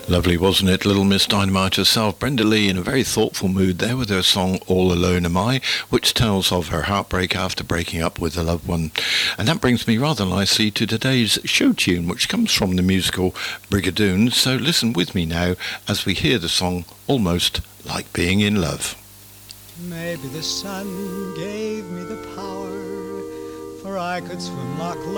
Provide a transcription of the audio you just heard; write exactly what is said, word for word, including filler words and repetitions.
Lovely, wasn't it? Little Miss Dynamite herself, Brenda Lee, in a very thoughtful mood there with her song All Alone Am I, which tells of her heartbreak after breaking up with a loved one. And that brings me rather nicely to today's show tune, which comes from the musical Brigadoon. So listen with me now as we hear the song Almost Like Being in Love. Maybe the sun gave me the power, for I could swim Loch